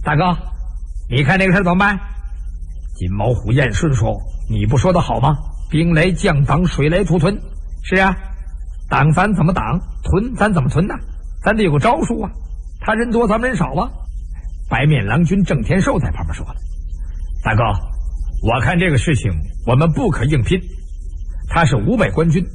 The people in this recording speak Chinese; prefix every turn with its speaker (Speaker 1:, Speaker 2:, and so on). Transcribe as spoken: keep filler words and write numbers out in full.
Speaker 1: 大哥，你看这个事怎么办？金毛虎燕顺说：“你不说的好吗？兵来将挡，水来土屯。是啊，挡咱怎么挡，屯咱怎么屯呢？咱得有个招数啊。他人多，咱们人少啊。”白面郎君郑天寿在旁边说了：“大哥，我看这个事情我们不可硬拼，他是五百官军。